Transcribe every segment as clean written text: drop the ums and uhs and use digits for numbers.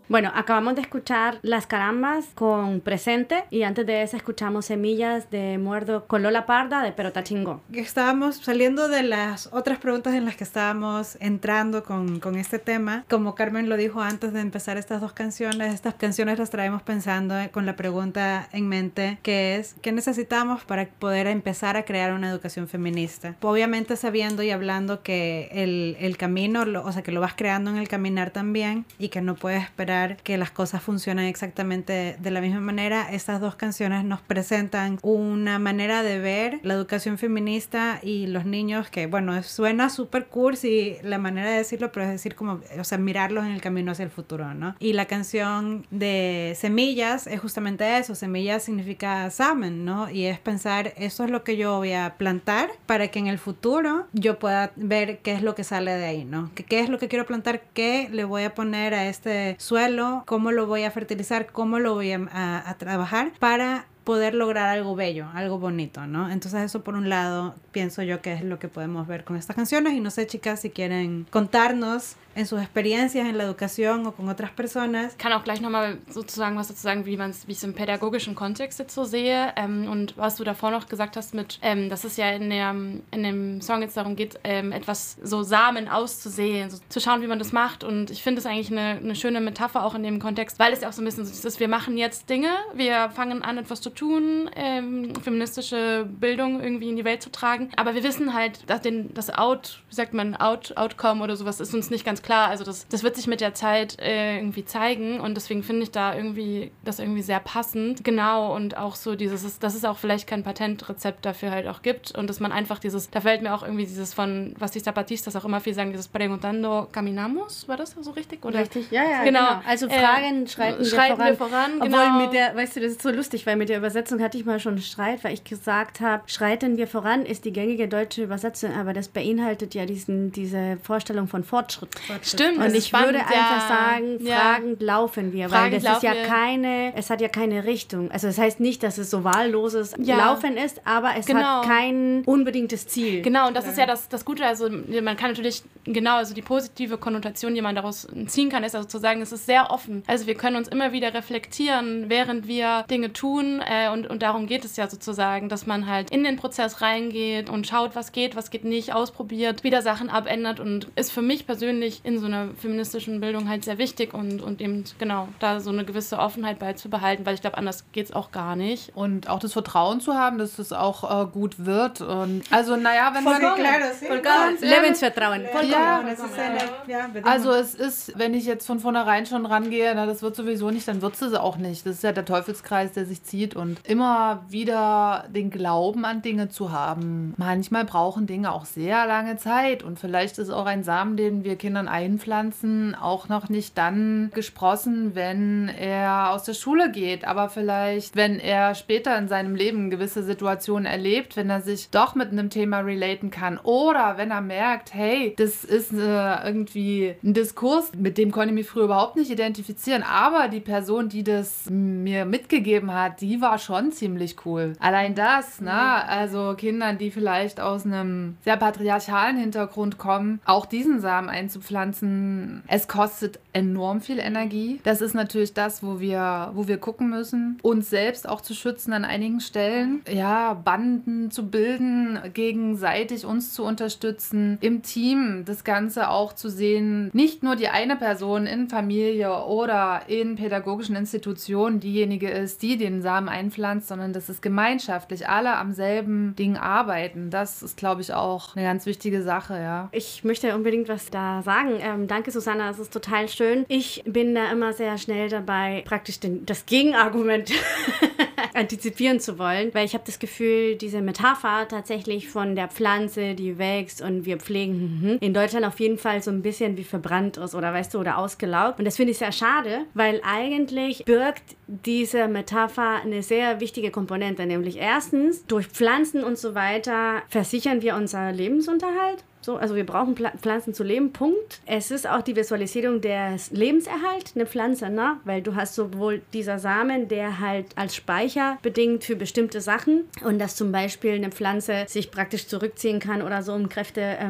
Bueno, acabamos de escuchar Las Carambas con Presente y antes de eso escuchamos Semillas de Muerdo con Lola Parda de Pero Tachingó. Estábamos saliendo de las otras preguntas en las que estábamos entrando con este tema. Como Carmen lo dijo antes de empezar estas canciones las traemos pensando con la pregunta en mente, que es ¿qué necesitamos para poder empezar a crear una educación feminista? Obviamente sabiendo y hablando que el camino, o sea, que lo vas creando en el caminar también y que no puedes esperar que las cosas funcionen exactamente de la misma manera. Estas dos canciones nos presentan una manera de ver la educación feminista y los niños que, bueno, suena súper cursi la manera de decirlo, pero es decir como, o sea, mirarlos en el camino hacia el futuro, ¿no? Y la canción de Semillas es justamente eso. Semillas significa samen, ¿no? Y es pensar, eso es lo que yo voy a plantar para que en el futuro yo pueda ver qué es lo que sale de ahí, ¿no? ¿Qué es lo que quiero plantar? ¿Qué le voy a poner a este suelo? ¿Cómo lo voy a fertilizar? ¿Cómo lo voy a trabajar para poder lograr algo bello, algo bonito, ¿no? Entonces eso por un lado pienso yo que es lo que podemos ver con estas canciones y no sé, chicas, si quieren contarnos en sus experiencias en la educación o con otras personas. Ich kann auch gleich nochmal sozusagen was dazu sagen, wie ich es im pädagogischen Kontext jetzt so sehe und was du davor noch gesagt hast mit, dass es ja in dem Song jetzt darum geht, etwas so Samen auszusehen, so zu schauen, wie man das macht und ich finde es eigentlich eine schöne Metapher auch in dem Kontext, weil es ja auch so ein bisschen so ist, wir machen jetzt Dinge, wir fangen an, etwas zu tun, feministische Bildung irgendwie in die Welt zu tragen, aber wir wissen halt, dass das Outcome oder sowas ist uns nicht ganz klar, also das wird sich mit der Zeit irgendwie zeigen und deswegen finde ich das irgendwie sehr passend. Genau, und auch so dass es auch vielleicht kein Patentrezept dafür halt auch gibt und dass man einfach da fällt mir auch irgendwie dieses von, was die Zapatistas auch immer viel sagen, dieses Preguntando caminamos, war das so richtig? Oder? Richtig, ja, genau. Also Fragen schreiten wir voran. Genau. Obwohl weißt du, das ist so lustig, weil mit der Übersetzung hatte ich mal schon einen Streit, weil ich gesagt habe, schreiten wir voran ist die gängige deutsche Übersetzung, aber das beinhaltet ja diese Vorstellung von Fortschritt. Stimmt. Und ich würde einfach sagen, fragend laufen wir, weil das ist ja es hat ja keine Richtung. Also das heißt nicht, dass es so wahlloses Laufen ist, aber es hat kein unbedingtes Ziel. Genau, und das ist ja das Gute, also man kann natürlich, also die positive Konnotation, die man daraus ziehen kann, ist also zu sagen, es ist sehr offen. Also wir können uns immer wieder reflektieren, während wir Dinge tun und darum geht es ja sozusagen, dass man halt in den Prozess reingeht und schaut, was geht nicht, ausprobiert, wieder Sachen abändert und ist für mich persönlich in so einer feministischen Bildung halt sehr wichtig und eben genau da so eine gewisse Offenheit beizubehalten, weil ich glaube, anders geht's auch gar nicht. Und auch das Vertrauen zu haben, dass es auch gut wird. Und also naja, wenn man... Lebensvertrauen. Also es ist, wenn ich jetzt von vornherein schon rangehe, das wird sowieso nicht, dann wird es auch nicht. Das ist ja der Teufelskreis, der sich zieht und immer wieder den Glauben an Dinge zu haben. Manchmal brauchen Dinge auch sehr lange Zeit und vielleicht ist auch ein Samen, den wir Kindern einpflanzen, auch noch nicht dann gesprossen, wenn er aus der Schule geht, aber vielleicht, wenn er später in seinem Leben gewisse Situationen erlebt, wenn er sich doch mit einem Thema relaten kann oder wenn er merkt, hey, das ist irgendwie ein Diskurs, mit dem konnte ich mich früher überhaupt nicht identifizieren, aber die Person, die das mir mitgegeben hat, die war schon ziemlich cool. Allein das, also Kindern, die vielleicht aus einem sehr patriarchalen Hintergrund kommen, auch diesen Samen einzupflanzen, es kostet enorm viel Energie. Das ist natürlich das, wo wir gucken müssen, uns selbst auch zu schützen an einigen Stellen, Banden zu bilden, gegenseitig uns zu unterstützen, im Team das Ganze auch zu sehen, nicht nur die eine Person in Familie oder in pädagogischen Institutionen diejenige ist, die den Samen einpflanzt, sondern dass es gemeinschaftlich alle am selben Ding arbeiten. Das ist, glaube ich, auch eine ganz wichtige Sache, ja. Ich möchte unbedingt was da sagen. Danke, Susanna, das ist total schön. Ich bin da immer sehr schnell dabei, praktisch das Gegenargument antizipieren zu wollen, weil ich habe das Gefühl, diese Metapher tatsächlich von der Pflanze, die wächst und wir pflegen, in Deutschland auf jeden Fall so ein bisschen wie verbrannt ist oder weißt du, oder ausgelaugt. Und das finde ich sehr schade, weil eigentlich birgt diese Metapher eine sehr wichtige Komponente, nämlich erstens, durch Pflanzen und so weiter versichern wir unser Lebensunterhalt. So, also wir brauchen Pflanzen zu leben, Punkt. Es ist auch die Visualisierung des Lebenserhalt, eine Pflanze, ne? Weil du hast sowohl dieser Samen, der halt als Speicher bedingt für bestimmte Sachen und dass zum Beispiel eine Pflanze sich praktisch zurückziehen kann oder so, um Kräfte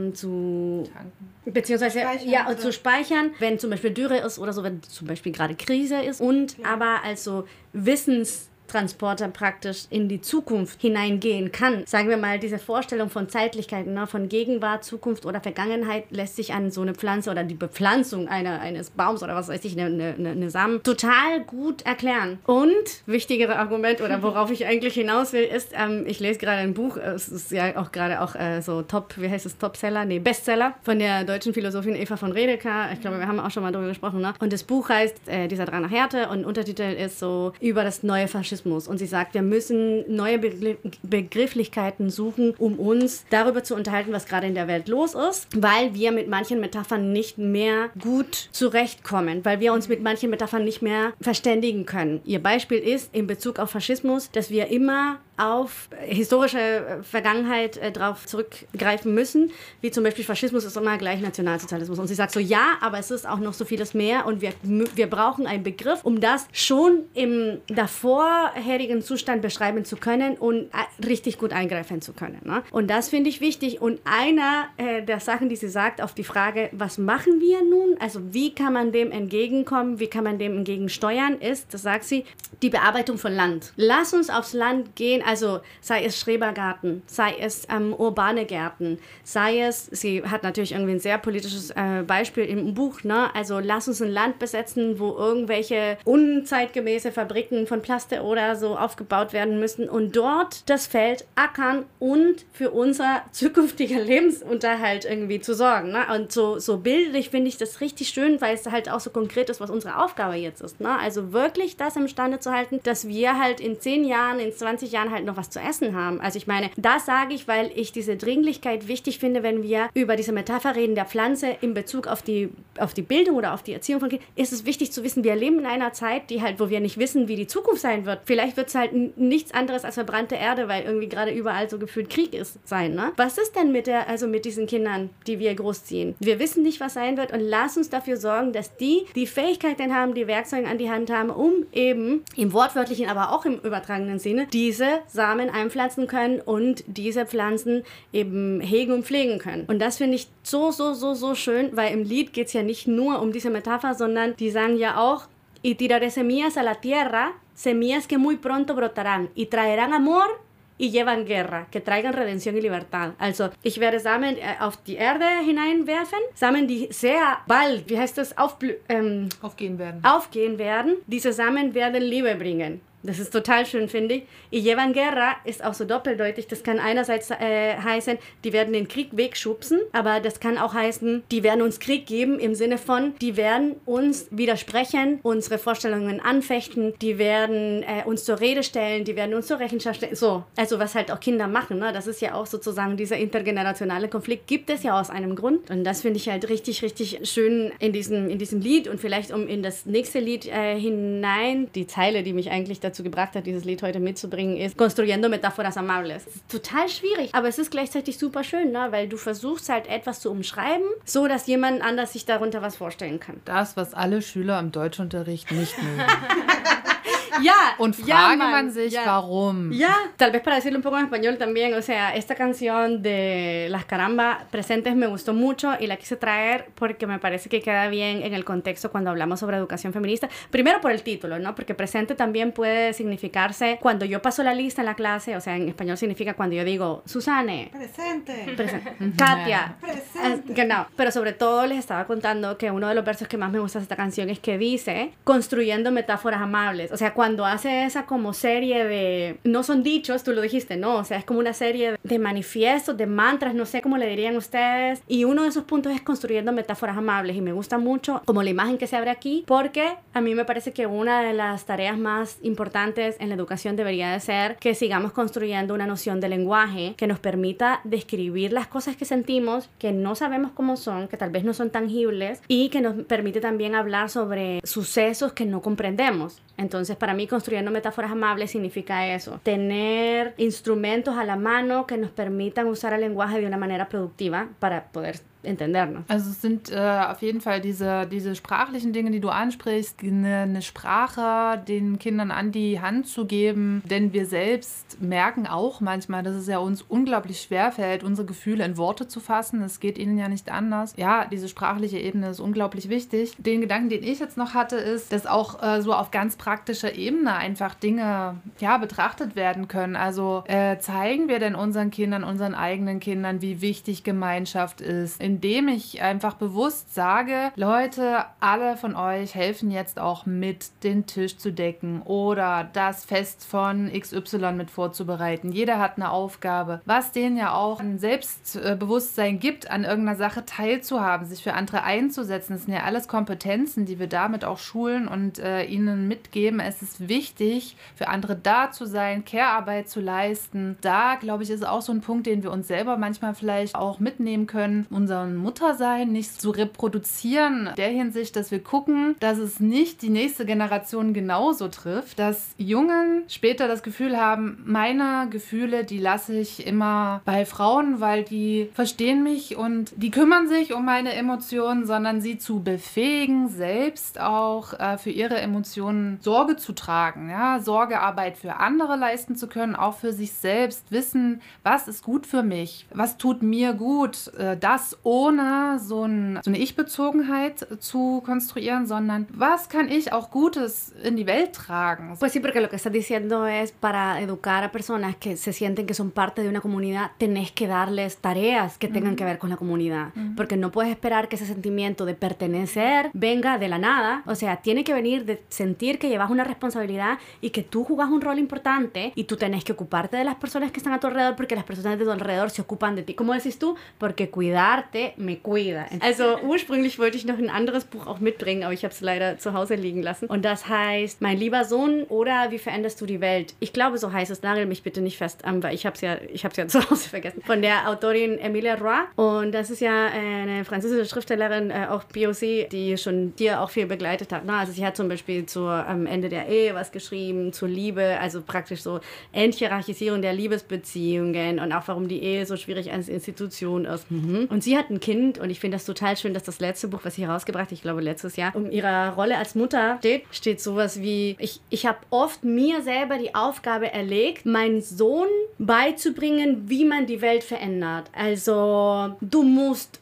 zu beziehungsweise zu speichern, wenn zum Beispiel Dürre ist oder so, wenn zum Beispiel gerade Krise ist und aber also Wissenstransporter praktisch in die Zukunft hineingehen kann. Sagen wir mal, diese Vorstellung von Zeitlichkeiten, ne, von Gegenwart, Zukunft oder Vergangenheit lässt sich an so eine Pflanze oder die Bepflanzung eines Baums oder was weiß ich, eine Samen total gut erklären. Und wichtigere Argument oder worauf ich eigentlich hinaus will, ist, ich lese gerade ein Buch, es ist ja auch gerade so Topseller, Bestseller von der deutschen Philosophin Eva von Redeker. Ich glaube, wir haben auch schon mal darüber gesprochen, ne? Und das Buch heißt Dieser Drang nach Härte und Untertitel ist so über das neue Faschismus. Und sie sagt, wir müssen neue Begrifflichkeiten suchen, um uns darüber zu unterhalten, was gerade in der Welt los ist, weil wir mit manchen Metaphern nicht mehr gut zurechtkommen, weil wir uns mit manchen Metaphern nicht mehr verständigen können. Ihr Beispiel ist in Bezug auf Faschismus, dass wir immer auf historische Vergangenheit drauf zurückgreifen müssen, wie zum Beispiel Faschismus ist immer gleich Nationalsozialismus. Und sie sagt so, ja, aber es ist auch noch so vieles mehr und wir brauchen einen Begriff, um das schon im davorherigen Zustand beschreiben zu können und richtig gut eingreifen zu können. Ne? Und das finde ich wichtig. Und einer der Sachen, die sie sagt, auf die Frage, was machen wir nun? Also wie kann man dem entgegenkommen? Wie kann man dem entgegensteuern? Ist, das sagt sie, die Bearbeitung von Land. Lass uns aufs Land gehen, also sei es Schrebergarten, sei es urbane Gärten, sei es, sie hat natürlich irgendwie ein sehr politisches Beispiel im Buch, ne? Also lass uns ein Land besetzen, wo irgendwelche unzeitgemäße Fabriken von Plastik oder so aufgebaut werden müssen und dort das Feld ackern und für unser zukünftiger Lebensunterhalt irgendwie zu sorgen. Ne? Und so bildlich finde ich das richtig schön, weil es halt auch so konkret ist, was unsere Aufgabe jetzt ist. Ne? Also wirklich das imstande zu halten, dass wir halt in 10 Jahren, in 20 Jahren halt noch was zu essen haben. Also ich meine, das sage ich, weil ich diese Dringlichkeit wichtig finde, wenn wir über diese Metapher reden der Pflanze in Bezug auf die Bildung oder auf die Erziehung von Kindern, ist es wichtig zu wissen, wir leben in einer Zeit, wo wir nicht wissen, wie die Zukunft sein wird. Vielleicht wird es halt nichts anderes als verbrannte Erde, weil irgendwie gerade überall so gefühlt Krieg sein. Ne? Was ist denn mit diesen Kindern, die wir großziehen? Wir wissen nicht, was sein wird und lass uns dafür sorgen, dass die Fähigkeiten haben, die Werkzeuge an die Hand haben, um eben im wortwörtlichen, aber auch im übertragenen Sinne diese Samen einpflanzen können und diese Pflanzen eben hegen und pflegen können. Und das finde ich so schön, weil im Lied geht es ja nicht nur um diese Metapher, sondern die sagen ja auch, y tiraré semillas a la tierra, semillas que muy pronto brotarán y traerán amor y llevan guerra, que traigan redención y libertad. Also, ich werde Samen auf die Erde hineinwerfen, Samen, die sehr bald, aufgehen werden. Diese Samen werden Liebe bringen. Das ist total schön, finde ich. Y llevan guerra ist auch so doppeldeutig. Das kann einerseits heißen, die werden den Krieg wegschubsen, aber das kann auch heißen, die werden uns Krieg geben im Sinne von, die werden uns widersprechen, unsere Vorstellungen anfechten, die werden uns zur Rede stellen, die werden uns zur Rechenschaft stellen. So, also was halt auch Kinder machen. Ne? Das ist ja auch sozusagen dieser intergenerationale Konflikt, gibt es ja aus einem Grund. Und das finde ich halt richtig, richtig schön in diesem Lied und vielleicht um in das nächste Lied hinein, die Zeile, die mich eigentlich dazu gebracht hat, dieses Lied heute mitzubringen, ist Construyendo Metáforas Amables. Das ist total schwierig, aber es ist gleichzeitig super schön, ne? Weil du versuchst halt etwas zu umschreiben, so dass jemand anders sich darunter was vorstellen kann. Das, was alle Schüler im Deutschunterricht nicht mögen. Ja, und frage man sich, warum. Ya, tal vez para decirlo un poco en español también, o sea, esta canción de Las Carambas Presentes me gustó mucho y la quise traer porque me parece que queda bien en el contexto cuando hablamos sobre educación feminista. Primero por el título, ¿no? Porque presente también puede significarse cuando yo paso la lista en la clase, o sea, en español significa cuando yo digo Susane. Presente. Katia. Presente. Genau. Pero sobre todo les estaba contando que uno de los versos que más me gusta de esta canción es que dice construyendo metáforas amables. O sea, cuando hace esa como serie de... No son dichos, tú lo dijiste, ¿no? O sea, es como una serie de manifiestos, de mantras, no sé cómo le dirían ustedes. Y uno de esos puntos es construyendo metáforas amables. Y me gusta mucho como la imagen que se abre aquí, porque a mí me parece que una de las tareas más importantes en la educación debería de ser que sigamos construyendo una noción de lenguaje que nos permita describir las cosas que sentimos, que no sabemos cómo son, que tal vez no son tangibles, y que nos permite también hablar sobre sucesos que no comprendemos. Entonces, para para mí construyendo metáforas amables significa eso, tener instrumentos a la mano que nos permitan usar el lenguaje de una manera productiva para poder entendernos. Also es sind auf jeden Fall diese sprachlichen Dinge, die du ansprichst, eine Sprache den Kindern an die Hand zu geben, denn wir selbst merken auch manchmal, dass es ja uns unglaublich schwerfällt, unsere Gefühle in Worte zu fassen. Es geht ihnen ja nicht anders. Ja, diese sprachliche Ebene ist unglaublich wichtig. Den Gedanken, den ich jetzt noch hatte, ist, dass auch so auf ganz praktischer Ebene einfach Dinge betrachtet werden können. Also zeigen wir denn unseren Kindern, unseren eigenen Kindern, wie wichtig Gemeinschaft ist, indem ich einfach bewusst sage, Leute, alle von euch helfen jetzt auch mit, den Tisch zu decken oder das Fest von XY mit vorzubereiten. Jeder hat eine Aufgabe, was denen ja auch ein Selbstbewusstsein gibt, an irgendeiner Sache teilzuhaben, sich für andere einzusetzen. Das sind ja alles Kompetenzen, die wir damit auch schulen und ihnen mitgeben. Es ist wichtig, für andere da zu sein, Care-Arbeit zu leisten. Da, glaube ich, ist auch so ein Punkt, den wir uns selber manchmal vielleicht auch mitnehmen können, unseren Muttersein nicht zu reproduzieren, in der Hinsicht, dass wir gucken, dass es nicht die nächste Generation genauso trifft, dass Jungen später das Gefühl haben, meine Gefühle, die lasse ich immer bei Frauen, weil die verstehen mich und die kümmern sich um meine Emotionen, sondern sie zu befähigen, selbst auch für ihre Emotionen Sorge zu tragen, ja, Sorgearbeit für andere leisten zu können, auch für sich selbst, wissen, was ist gut für mich, was tut mir gut, das ohne so eine Ich-Bezogenheit zu konstruieren, sondern was kann ich auch Gutes in die Welt tragen? Pues sí, porque lo que estás diciendo es para educar a personas que se sienten que son parte de una comunidad, tenés que darles tareas que tengan que ver con la comunidad, porque no puedes esperar que ese sentimiento de pertenecer venga de la nada, o sea, tiene que venir de sentir que llevas una responsabilidad y que tú jugás un rol importante y tú tenés que ocuparte de las personas que están a tu alrededor porque las personas de tu alrededor se ocupan de ti. ¿Cómo decís tú? Porque cuidarte me cuida. Also ursprünglich wollte ich noch ein anderes Buch auch mitbringen, aber ich habe es leider zu Hause liegen lassen. Und das heißt, Mein lieber Sohn oder Wie veränderst du die Welt? Ich glaube, so heißt es. Nagel mich bitte nicht fest an, weil ich habe es ja zu Hause vergessen. Von der Autorin Emilia Roy. Und das ist ja eine französische Schriftstellerin, auch POC, die schon dir auch viel begleitet hat. Also sie hat zum Beispiel am Ende der Ehe was geschrieben, zur Liebe, also praktisch so Enthierarchisierung der Liebesbeziehungen und auch warum die Ehe so schwierig als Institution ist. Und sie hat ein Kind und ich finde das total schön, dass das letzte Buch, was sie herausgebracht hat, ich glaube letztes Jahr, um ihrer Rolle als Mutter steht sowas wie, ich habe oft mir selber die Aufgabe erlegt, meinen Sohn beizubringen, wie man die Welt verändert. Also du musst.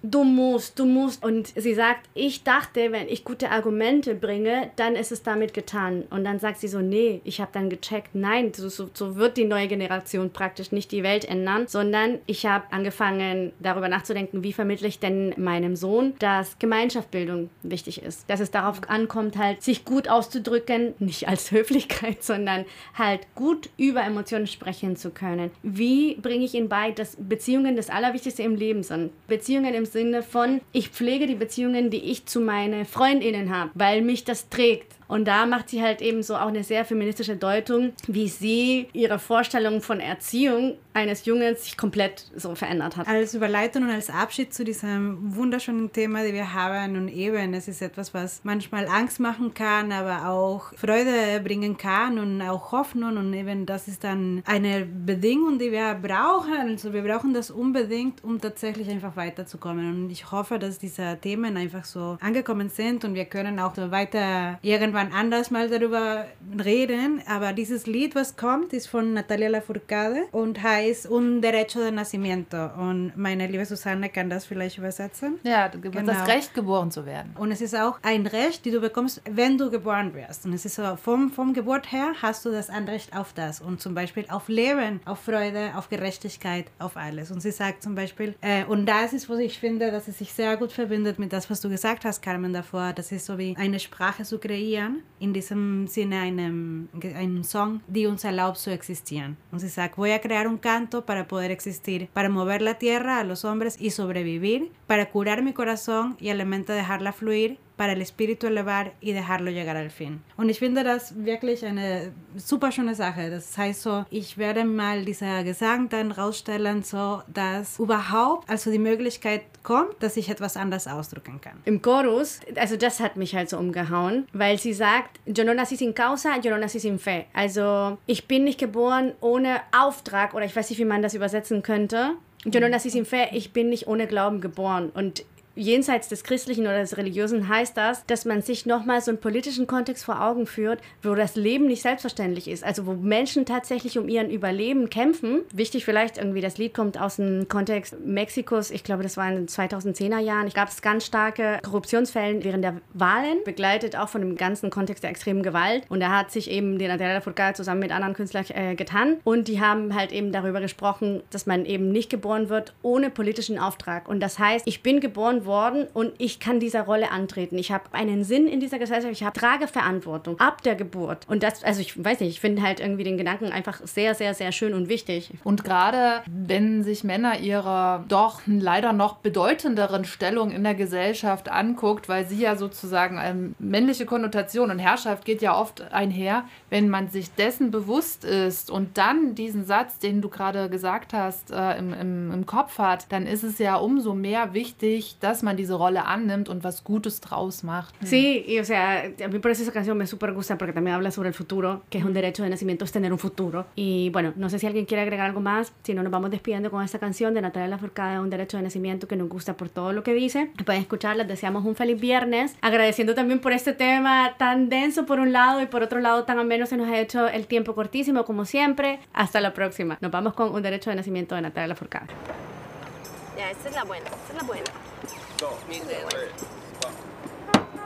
Und sie sagt, ich dachte, wenn ich gute Argumente bringe, dann ist es damit getan. Und dann sagt sie so, nee, ich habe dann gecheckt, nein, so wird die neue Generation praktisch nicht die Welt ändern, sondern ich habe angefangen, darüber nachzudenken, wie vermittle ich denn meinem Sohn, dass Gemeinschaftsbildung wichtig ist. Dass es darauf ankommt, halt sich gut auszudrücken, nicht als Höflichkeit, sondern halt gut über Emotionen sprechen zu können. Wie bringe ich ihm bei, dass Beziehungen das Allerwichtigste im Leben sind? Beziehungen im Sinne von, ich pflege die Beziehungen, die ich zu meinen FreundInnen habe, weil mich das trägt. Und da macht sie halt eben so auch eine sehr feministische Deutung, wie sie ihre Vorstellung von Erziehung eines Jungens sich komplett so verändert hat. Als Überleitung und als Abschied zu diesem wunderschönen Thema, die wir haben, und eben, es ist etwas, was manchmal Angst machen kann, aber auch Freude bringen kann und auch Hoffnung, und eben das ist dann eine Bedingung, die wir brauchen. Also wir brauchen das unbedingt, um tatsächlich einfach weiterzukommen. Und ich hoffe, dass diese Themen einfach so angekommen sind und wir können auch so weiter irgendwann anders mal darüber reden, aber dieses Lied, was kommt, ist von Natalia Lafourcade und heißt Un Derecho de Nacimiento, und meine liebe Susanne kann das vielleicht übersetzen. Ja, das Recht, geboren zu werden. Und es ist auch ein Recht, die du bekommst, wenn du geboren wirst. Und es ist so, vom Geburt her hast du das Anrecht auf das, und zum Beispiel auf Leben, auf Freude, auf Gerechtigkeit, auf alles. Und sie sagt zum Beispiel, und das ist, was ich finde, dass es sich sehr gut verbindet mit das, was du gesagt hast, Carmen, davor, das ist so wie eine Sprache zu kreieren, in diesem Sinne einen Song, die uns erlaubt zu existieren. Und sie sagt, voy a crear un canto para poder existir, para mover la tierra a los hombres y sobrevivir, para curar mi corazón y a la mente dejarla fluir, para el Espíritu elevar y dejarlo llegar al fin. Und ich finde das wirklich eine super schöne Sache. Das heißt so, ich werde mal dieser Gesang dann rausstellen, so dass überhaupt also die Möglichkeit kommt, dass ich etwas anders ausdrücken kann. Im Chorus, also das hat mich halt so umgehauen, weil sie sagt, yo no nací sin causa, yo no nací sin fe. Also ich bin nicht geboren ohne Auftrag, oder ich weiß nicht, wie man das übersetzen könnte. Yo no nací sin fe, ich bin nicht ohne Glauben geboren. Und jenseits des Christlichen oder des Religiösen heißt das, dass man sich nochmal so einen politischen Kontext vor Augen führt, wo das Leben nicht selbstverständlich ist. Also wo Menschen tatsächlich um ihren Überleben kämpfen. Wichtig vielleicht irgendwie, das Lied kommt aus dem Kontext Mexikos. Ich glaube, das war in den 2010er Jahren. Es gab ganz starke Korruptionsfälle während der Wahlen, begleitet auch von dem ganzen Kontext der extremen Gewalt. Und da hat sich eben die Natalia Lafourcade zusammen mit anderen Künstlern getan. Und die haben halt eben darüber gesprochen, dass man eben nicht geboren wird ohne politischen Auftrag. Und das heißt, ich bin geboren worden und ich kann dieser Rolle antreten. Ich habe einen Sinn in dieser Gesellschaft, ich trage Verantwortung ab der Geburt. Und das, also ich weiß nicht, ich finde halt irgendwie den Gedanken einfach sehr, sehr, sehr schön und wichtig. Und gerade wenn sich Männer ihrer doch leider noch bedeutenderen Stellung in der Gesellschaft anguckt, weil sie ja sozusagen männliche Konnotation und Herrschaft geht ja oft einher, wenn man sich dessen bewusst ist und dann diesen Satz, den du gerade gesagt hast, im Kopf hat, dann ist es ja umso mehr wichtig, dass man diese Rolle annimmt und was Gutes draus macht. Sí, y o sea, a mí por eso esa canción me súper gusta porque también habla sobre el futuro, que es un derecho de nacimiento, es tener un futuro. Y bueno, no sé si alguien quiere agregar algo más, si no nos vamos despidiendo con esta canción de Natalia Lafourcade, un derecho de nacimiento que nos gusta por todo lo que dice. Pueden escucharla, deseamos un feliz viernes, agradeciendo también por este tema tan denso por un lado y por otro lado tan ameno se nos ha hecho el tiempo cortísimo como siempre. Hasta la próxima. Nos vamos con un derecho de nacimiento de Natalia Lafourcade. Ya, esa es la buena, esa es la buena. Go.